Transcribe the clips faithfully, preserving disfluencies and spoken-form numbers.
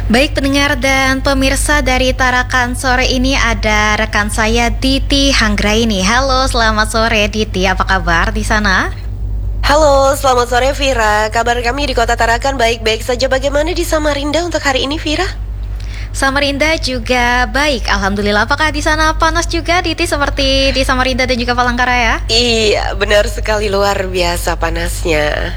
Baik pendengar dan pemirsa, dari Tarakan sore ini ada rekan saya Diti Hanggraini. Halo, selamat sore Diti, apa kabar di sana? Halo, selamat sore Vira. Kabar kami di Kota Tarakan baik-baik saja. Bagaimana di Samarinda untuk hari ini, Vira? Samarinda juga baik, alhamdulillah. Apakah di sana panas juga, Diti, seperti di Samarinda dan juga Palangkaraya? Iya, benar sekali, luar biasa panasnya.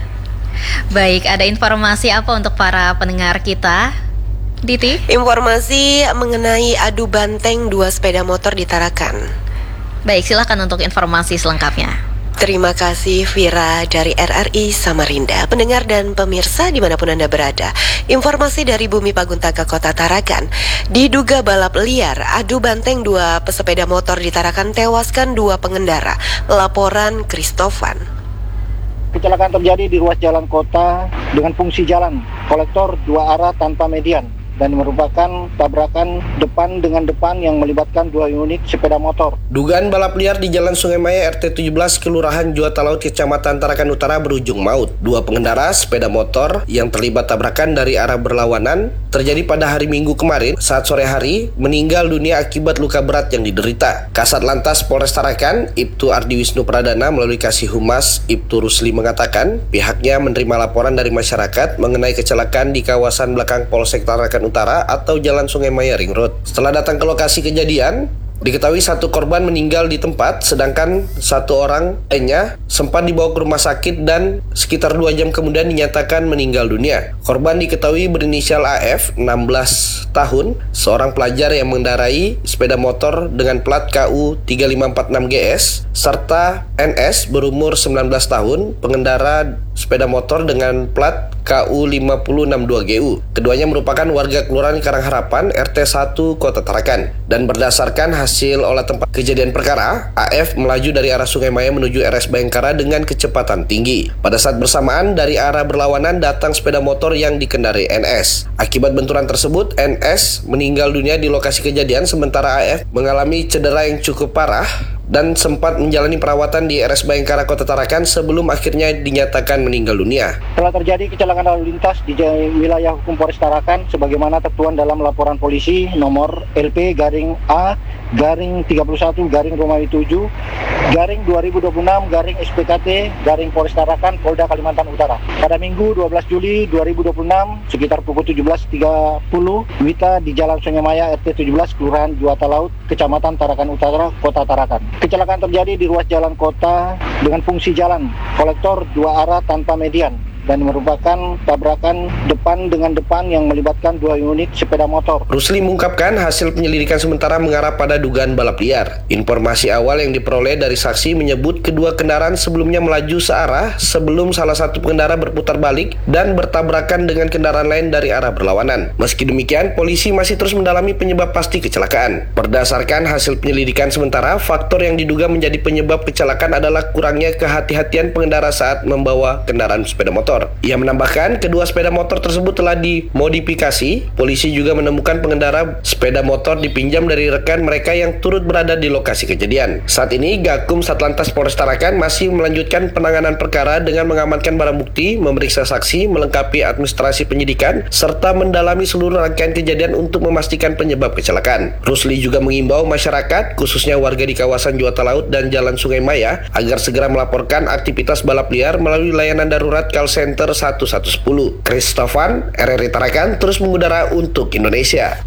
Baik, ada informasi apa untuk para pendengar kita, Diti? Informasi mengenai adu banteng dua sepeda motor di Tarakan. Baik, silakan untuk informasi selengkapnya. Terima kasih Vira dari R R I Samarinda. Pendengar dan pemirsa dimanapun Anda berada, informasi dari Bumi Paguntaka Kota Tarakan. Diduga balap liar, adu banteng dua pesepeda motor di Tarakan, tewaskan dua pengendara. Laporan Kristofan. Kecelakaan terjadi di ruas jalan kota dengan fungsi jalan kolektor dua arah tanpa median dan merupakan tabrakan depan dengan depan yang melibatkan dua unit sepeda motor. Dugaan balap liar di Jalan Sungai Maya R T tujuh belas Kelurahan Juwata Laut Kecamatan Tarakan Utara berujung maut. Dua pengendara sepeda motor yang terlibat tabrakan dari arah berlawanan terjadi pada hari Minggu kemarin saat sore hari meninggal dunia akibat luka berat yang diderita. Kasat Lantas Polres Tarakan, Ibtu Ardi Wisnu Pradana melalui Kasih Humas Ibtu Rusli mengatakan pihaknya menerima laporan dari masyarakat mengenai kecelakaan di kawasan belakang Polsek Tarakan Utara atau Jalan Sungai Maya Ring Road. Setelah datang ke lokasi kejadian, diketahui satu korban meninggal di tempat, sedangkan satu orang lainnya sempat dibawa ke rumah sakit dan sekitar dua jam kemudian dinyatakan meninggal dunia. Korban diketahui berinisial A F, enam belas tahun, seorang pelajar yang mengendarai sepeda motor dengan plat K U tiga lima empat enam G S, serta N S berumur sembilan belas tahun, pengendara sepeda motor dengan plat K U lima nol enam dua G U. Keduanya merupakan warga Kelurahan Karangharapan R T satu Kota Tarakan. Dan berdasarkan hasil olah tempat kejadian perkara, A F melaju dari arah Sungai Maya menuju R S Bayangkara dengan kecepatan tinggi. Pada saat bersamaan dari arah berlawanan datang sepeda motor yang dikendarai N S. Akibat benturan tersebut, N S meninggal dunia di lokasi kejadian, sementara A F mengalami cedera yang cukup parah dan sempat menjalani perawatan di R S Bayangkara Kota Tarakan sebelum akhirnya dinyatakan meninggal dunia. Telah terjadi kecelakaan lalu lintas di wilayah hukum Polres Tarakan sebagaimana tertuang dalam laporan polisi nomor L P garing A garing tiga puluh satu garing Romawi tujuh garing dua ribu dua puluh enam garing S P K T garing Polres Tarakan Polda Kalimantan Utara. Pada Minggu dua belas Juli dua ribu dua puluh enam sekitar pukul tujuh belas tiga puluh Wita di Jalan Sungai Maya R T tujuh belas Kelurahan Juwata Laut Kecamatan Tarakan Utara Kota Tarakan. Kecelakaan terjadi di ruas jalan kota dengan fungsi jalan kolektor dua arah tanpa median dan merupakan tabrakan depan dengan depan yang melibatkan dua unit sepeda motor. Rusli mengungkapkan hasil penyelidikan sementara mengarah pada dugaan balap liar. Informasi awal yang diperoleh dari saksi menyebut kedua kendaraan sebelumnya melaju searah sebelum salah satu pengendara berputar balik dan bertabrakan dengan kendaraan lain dari arah berlawanan. Meski demikian, polisi masih terus mendalami penyebab pasti kecelakaan. Berdasarkan hasil penyelidikan sementara, faktor yang diduga menjadi penyebab kecelakaan adalah kurangnya kehati-hatian pengendara saat membawa kendaraan sepeda motor. Ia menambahkan kedua sepeda motor tersebut telah dimodifikasi. Polisi juga menemukan pengendara sepeda motor dipinjam dari rekan mereka yang turut berada di lokasi kejadian. Saat ini Gakum Satlantas Polres Tarakan masih melanjutkan penanganan perkara dengan mengamankan barang bukti, memeriksa saksi, melengkapi administrasi penyidikan, serta mendalami seluruh rangkaian kejadian untuk memastikan penyebab kecelakaan. Rusli juga mengimbau masyarakat, khususnya warga di kawasan Juwata Laut dan Jalan Sungai Maya, agar segera melaporkan aktivitas balap liar melalui layanan darurat call center satu satu satu. Kristofan, R R I Tarakan, terus mengudara untuk Indonesia.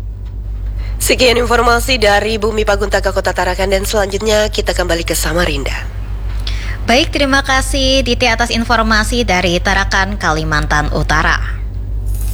Sekian informasi dari Bumi Paguntaka Kota Tarakan dan selanjutnya kita kembali ke Samarinda. Baik, terima kasih Diti atas informasi dari Tarakan, Kalimantan Utara.